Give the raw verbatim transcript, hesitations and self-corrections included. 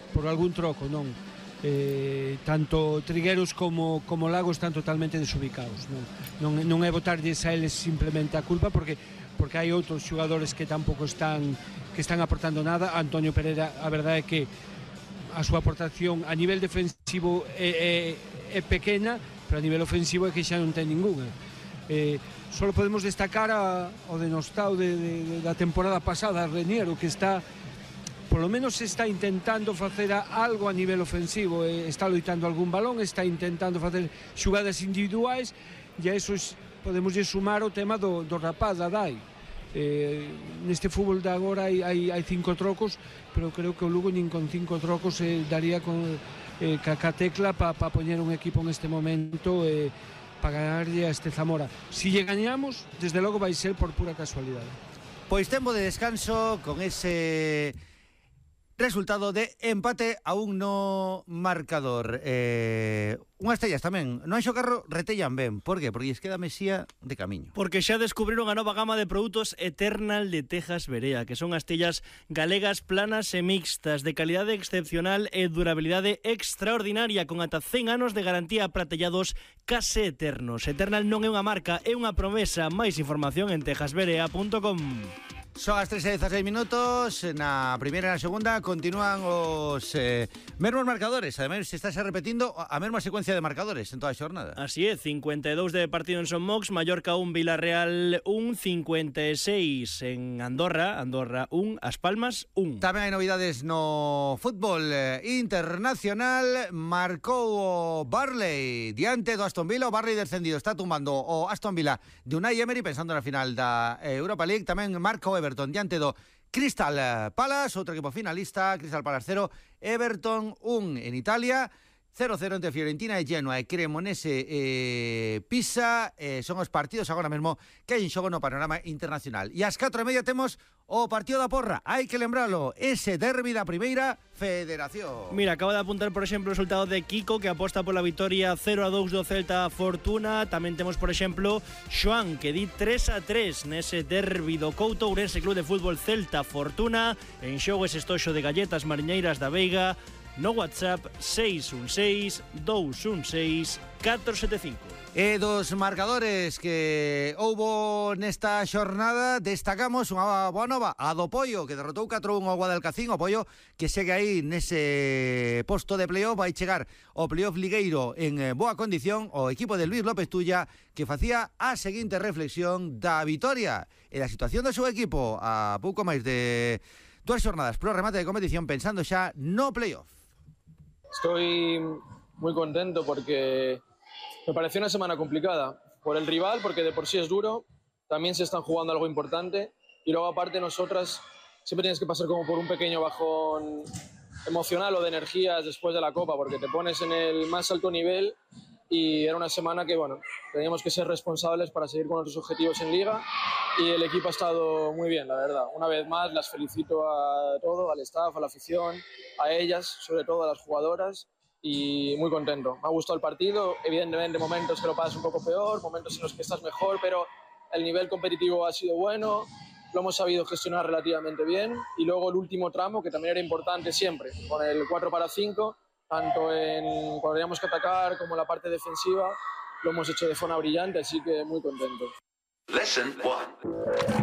por algún troco, non? Eh, tanto Trigueros como, como Lago están totalmente desubicados, non, non, non é botarlles a eles simplemente a culpa, porque porque hai outros xogadores que tampouco están que están aportando nada. Antonio Pereira, a verdade é que a súa aportación a nivel defensivo é, é, é pequena, pero a nivel ofensivo é que xa non ten ninguna. Eh, só podemos destacar a, o denostado de, de, de, da temporada pasada, Reniero, que está polo menos está intentando facer algo a nivel ofensivo, eh, está loitando algún balón, está intentando facer xugadas individuais, e a eso podemos sumar o tema do, do rapaz, da Dai. Eh, neste fútbol de agora hai, hai, hai cinco trocos, pero creo que o Lugo nin con cinco trocos eh, daría con eh, caca tecla para pa poñer un equipo neste momento eh, para ganarlle a este Zamora. Si lle gañamos, desde logo vai ser por pura casualidade. Pois tempo de descanso con ese resultado de empate a un no marcador. Eh, unhas tellas tamén. No Anxo Carro retellan ben. Por que? Porque lles queda Mesía de camiño. Porque xa descubriron a nova gama de produtos Eternal de Tejas Berea, que son as tellas galegas planas e mixtas, de calidade excepcional e durabilidade extraordinaria, con ata cen anos de garantía para tellados case eternos. Eternal non é unha marca, é unha promesa. Máis información en tejas berea punto com. Son as tres e dezasseis minutos. Na primeira e na segunda continúan os eh, mesmos marcadores. Ademais, se está xa repetindo a mesma secuencia de marcadores en toda a xornada. Así é, cincuenta e dous de partido en Son Mox, Mallorca un, Villarreal un, cincuenta e seis en Andorra, Andorra un, As Palmas un. Tamén hai novidades no fútbol internacional. Marcou o Barley diante do Aston Villa. O Barley descendido, está tumbando o Aston Villa de Unai Emery, pensando na final da Europa League. Tamén marca o Everton diante do Crystal Palace, outro equipo finalista. Crystal Palace cero, Everton un en Italia. cero cero entre Fiorentina e Genoa e Cremonese e Pisa. Eh, son os partidos agora mesmo que hai en xogo no panorama internacional. E ás catro e media temos o partido da porra. Hai que lembralo, ese derbi da primeira federación. Mira, acaba de apuntar, por exemplo, o resultado de Kiko, que aposta pola vitoria cero a dous do Celta Fortuna. Tamén temos, por exemplo, Xoán, que di tres a tres nese derbi do Couto. Ourense Club de Fútbol Celta Fortuna. En xogo ese estoxo de galletas mariñeiras da Veiga. No WhatsApp seis un seis, dous un seis, catro sete cinco. E dos marcadores que houbo nesta xornada, destacamos unha boa nova, a do Pollo, que derrotou catro a un ao Guadalcacín. O Pollo que segue aí nese posto de playoff, vai chegar ao playoff ligueiro en boa condición. O equipo de Luis López Tulla, que facía a seguinte reflexión da vitoria e da situación do seu equipo a pouco máis de dúas xornadas pro remate de competición, pensando xa no playoff. Estoy muy contento porque me pareció una semana complicada. Por el rival, porque de por sí es duro, también se están jugando algo importante. Y luego aparte nosotras siempre tienes que pasar como por un pequeño bajón emocional o de energías después de la Copa, porque te pones en el más alto nivel y era una semana que, bueno, teníamos que ser responsables para seguir con nuestros objetivos en Liga y el equipo ha estado muy bien, la verdad. Una vez más las felicito a todo, al staff, a la afición, a ellas, sobre todo a las jugadoras, y muy contento. Me ha gustado el partido, evidentemente momentos que lo pasas un poco peor, momentos en los que estás mejor, pero el nivel competitivo ha sido bueno, lo hemos sabido gestionar relativamente bien, y luego el último tramo, que también era importante siempre, con el cuatro para cinco, tanto en cuando teníamos que atacar como en la parte defensiva, lo hemos hecho de forma brillante, así que muy contento. Lesson one.